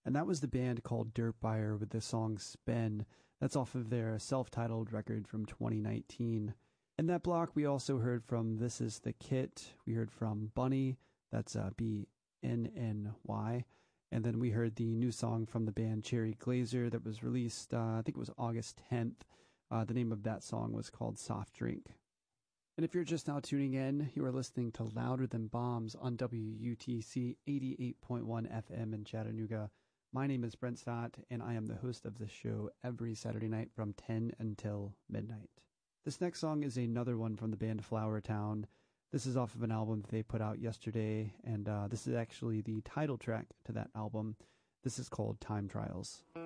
And that was the band called Dirtbuyer with the song Spin. That's off of their self-titled record from 2019. In that block, we also heard from This Is the Kit. We heard from Bunny. That's BNNY. And then we heard the new song from the band Cherry Glazer that was released, I think it was August 10th. The name of that song was called Soft Drink. And if you're just now tuning in, you are listening to Louder Than Bombs on WUTC 88.1 FM in Chattanooga. My name is Brent Stott, and I am the host of this show every Saturday night from 10 until midnight. This next song is another one from the band Flower Town. This is off of an album that they put out yesterday, and this is actually the title track to that album. This is called Time Trials.